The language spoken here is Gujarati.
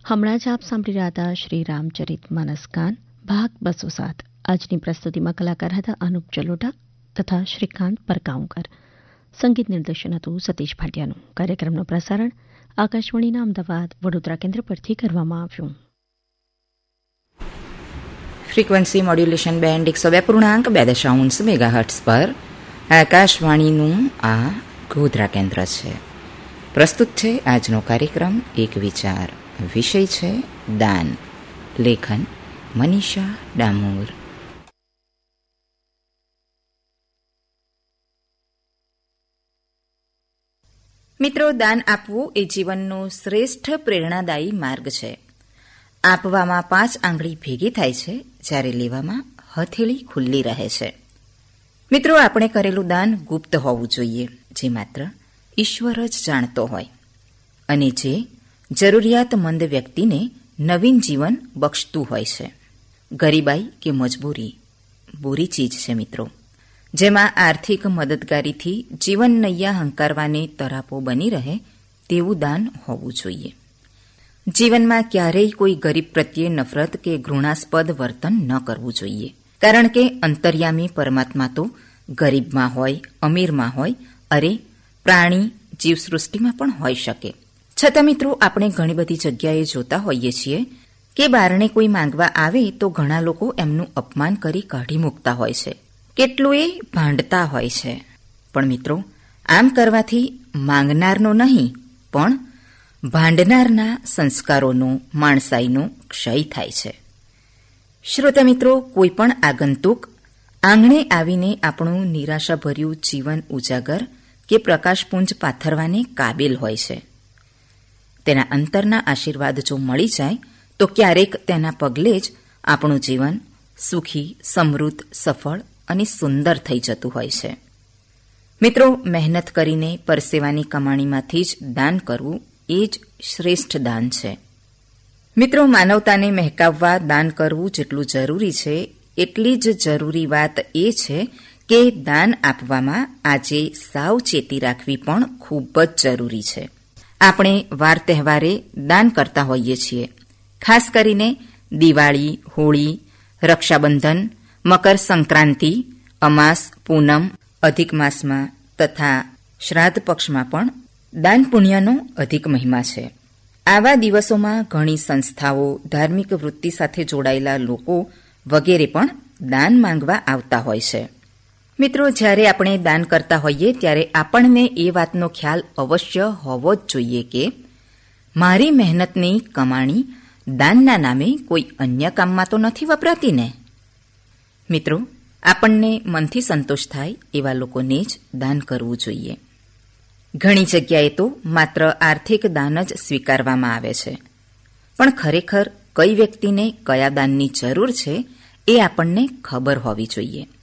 હમણાં જ આપ સાંભળી રહ્યા હતા શ્રી રામચરિત માનસ ગાન ભાગ 207. આજની પ્રસ્તુતિમાં કલાકાર હતા અનુપ જલોટા તથા શ્રીકાંત પરકાઉંકર. સંગીત નિર્દેશન હતું સતીશ ભાટિયાનું. કાર્યક્રમનું પ્રસારણ આકાશવાણીના અમદાવાદ વડોદરા કેન્દ્ર પરથી કરવામાં આવ્યું. ફ્રીક્વન્સી મોડ્યુલેશન બેન્ડ 102.2 મેગાહર્ટ્ઝ પર આકાશવાણીનું આ ગોધરા કેન્દ્ર છે. પ્રસ્તુત છે આજનો કાર્યક્રમ એક વિચાર. વિષય છે દાન. લેખન મનીષા ડામોર. મિત્રો, દાન આપવું એ જીવનનો શ્રેષ્ઠ પ્રેરણાદાયી માર્ગ છે. આપવામાં 5 આંગળી ભેગી થાય છે, જ્યારે લેવામાં હથેળી ખુલ્લી રહે છે. મિત્રો, આપણે કરેલું દાન ગુપ્ત હોવું જોઈએ, જે માત્ર ઈશ્વર જ જાણતો હોય, અને જે જરૂરિયાતમંદ વ્યક્તિને નવીન જીવન બક્ષતું હોય છે. ગરીબાઈ કે મજબૂરી બુરી ચીજ છે મિત્રો, જેમાં આર્થિક મદદગારીથી જીવન નૈયા હંકારવાને તરાપો બની રહે તેવું દાન હોવું જોઈએ. જીવનમાં ક્યારેય કોઈ ગરીબ પ્રત્યે નફરત કે ઘૃણાસ્પદ વર્તન ન કરવું જોઈએ, કારણ કે અંતર્યામી પરમાત્મા તો ગરીબમાં હોય, અમીરમાં હોય, અરે પ્રાણી જીવસૃષ્ટિમાં પણ હોઈ શકે. છતાં મિત્રો, આપણે ઘણી બધી જગ્યાએ જોતા હોઈએ છીએ કે બારણે કોઈ માંગવા આવે તો ઘણા લોકો એમનું અપમાન કરી કાઢી મૂકતા હોય છે, કેટલું એ ભાંડતા હોય છે. પણ મિત્રો, આમ કરવાથી માંગનારનો નહીં પણ ભાંડનારના સંસ્કારોનો, માણસાઈનો ક્ષય થાય છે. શ્રોતા મિત્રો, કોઈ પણ આગંતુક આંગણે આવીને આપણું નિરાશાભર્યું જીવન ઉજાગર કે પ્રકાશપુંજ પાથરવાને કાબિલ હોય છે. તેના અંતરના આશીર્વાદ જો મળી જાય તો ક્યારેક તેના પગલે જ આપણું જીવન સુખી, સમૃદ્ધ, સફળ અને સુંદર થઈ જતું હોય છે. મિત્રો, મહેનત કરીને પરસેવાની કમાણીમાંથી જ દાન કરવું એ જ શ્રેષ્ઠ દાન છે. મિત્રો, માનવતાને મહેકાવવા દાન કરવું જેટલું જરૂરી છે, એટલી જ જરૂરી વાત એ છે કે દાન આપવામાં આજે સાવચેતી રાખવી પણ ખૂબ જ જરૂરી છે. આપણે વાર તહેવારે દાન કરતા હોઈએ છીએ, ખાસ કરીને દિવાળી, હોળી, રક્ષાબંધન, મકર સંક્રાંતિ, અમાસ, પૂનમ, અધિક માસમાં તથા શ્રાદ્ધ પક્ષમાં પણ દાન પુણ્યનો અધિક મહિમા છે. આવા દિવસોમાં ઘણી સંસ્થાઓ, ધાર્મિક વૃત્તિ સાથે જોડાયેલા લોકો વગેરે પણ દાન માંગવા આવતા હોય છે. મિત્રો, જ્યારે આપણે દાન કરતા હોઈએ ત્યારે આપણને એ વાતનો ખ્યાલ અવશ્ય હોવો જ જોઈએ કે મારી મહેનતની કમાણી દાનના નામે કોઈ અન્ય કામમાં તો નથી વપરાતી ને. મિત્રો, આપણને મનથી સંતોષ થાય એવા લોકોને જ દાન કરવું જોઈએ. ઘણી જગ્યાએ તો માત્ર આર્થિક દાન જ સ્વીકારવામાં આવે છે, પણ ખરેખર કઈ વ્યક્તિને કયા દાનની જરૂર છે એ આપણને ખબર હોવી જોઈએ.